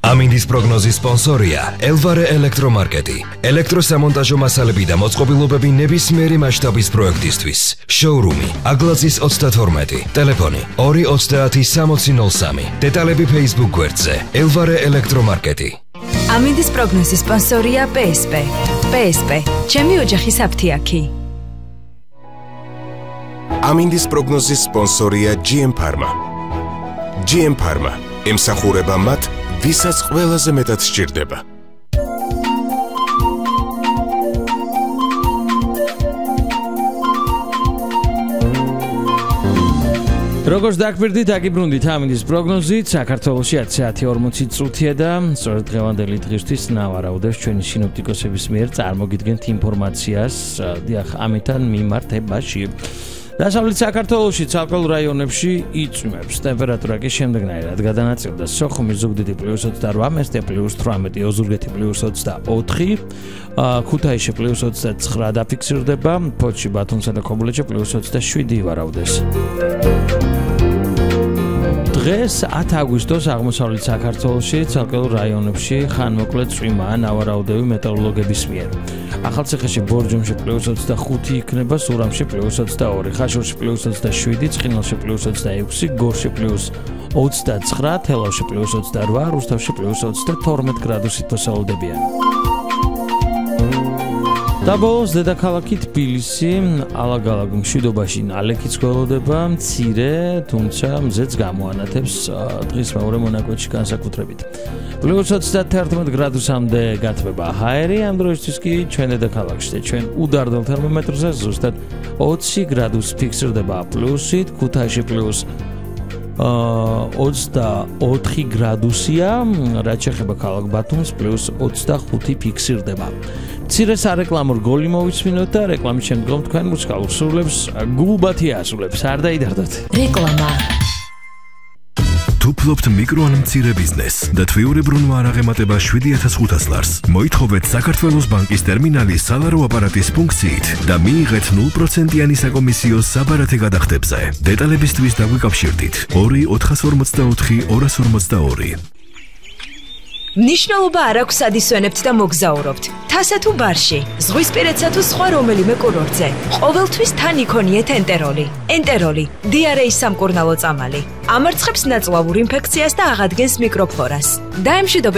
ამინდის პროგნოზის სპონსორია ელვარე ელექტრომარკეტი. ელექტროსამონტაჟო მასალები და მოწყობილობები ნებისმიერი მასშტაბის პროექტისთვის. შოურუმი აგლაძის 32, ტელეფონი 2306003. დეტალები Facebook გვერდზე ელვარე ელექტრომარკეტი. ამინდის პროგნოზის სპონსორია PSP. PSP, ჩემი ოჯახის აფთიაქი. ამინდის პროგნოზის სპონსორია GM Pharma. GM Pharma ემსახურება მათ, ვისაც ყველაზე მეტად სჭირდება. როგორც დაგვირდით, აგიბრუნდით ამინდის პროგნოზით, საქართველოში 10:40 წუთია და სწორედ დღევანდელი დღისთვის ნავარაუდებს ჩვენი სინოპტიკოსების მიერ წარმოგიდგენთ ინფორმაციას დიახ ამიტომ მიმართებაში. დასავლეთ საქართველოში ცალკეულ რაიონებში იწვიმებს ტემპერატურა კი შემდეგნაირად გადანაწილდა სოხუმის ზუგდიდი +28, მესტია +18, ოზურგეთი +24, ქუთაისში +29 დაფიქსირდება, ფოთში, ბათუმსა და ქობულეთში +27 ივარაუდეს. დღეს 10 აგვისტოს აღმოსავლეთ საქართველოში ცალკეულ რაიონებში ხანმოკლე წვიმაა ნავარაუდები მეტეოროლოგების მიერ. ახალციხეში ბორჯომში +25 იქნება, სურამში +22, ხაშურში +27, ცხინვალში +26, გორში +29, თელავში +28, რუსთავში +22 გრადუსით მოსავალდებია. დაბოლოს დედაქალაქი თბილისი ალაგ-ალაგ მშვიდობაში ნალექიც გველოდება, მცირე, თუმცა მზეც გამოანათებს დღის მეორე მონაკვეთში განსაკუთრებით. +31 გრადუსამდე გათბება ჰაერი, ამ დროისთვის კი ჩვენ დედაქალაქში და ჩვენ უდარდელ თერმომეტრზე ზუსტად 20 გრადუსი ფიქსირდება პლუსით, ქუთაისში +24 გრადუსია, რაც შეეხება ქალაქ ბათუმს +25 ფიქსირდება. მცირე სარეკლამო რგოლი მოვისმინოთ და რეკლამის შემდგომ თქვენ მუსიკალურ სრულებს გულბათი ასრულებს. არ დაიდარდოთ. რეკლამა. თუ ფლობთ მიკრო ან მცირე ბიზნესს და თვიურებრივ არ აღემატება 7500 ლარს, მოითხოვეთ საქართველოს ბანკის ტერმინალის სალარო აპარატის ფუნქციით და მიიღეთ 0%-იანი საკომისიო საბარათე გადახდებზე. დეტალებისთვის დაგვიკავშირდით 2 444 242. მნიშვნელობა არ აქვს სად ისვენებთ და მოგზაურობთ. თასა თუ ბარში, ზღვისპირეთსა თუ სხვა რომელიმე კურორტზე. ყოველთვის თან იქონიეთ ენტეროლი. ენტეროლი, დიარეის სამკურნალო წამალი. ამარცხებს ნაწლავურ ინფექციას და აღადგენს მიკროფლორას. დაემშვიდობეთ